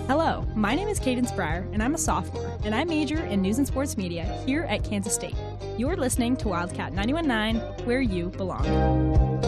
Hello, my name is Cadence Breyer, and I'm a sophomore, and I major in news and sports media here at Kansas State. You're listening to Wildcat 91.9, where you belong.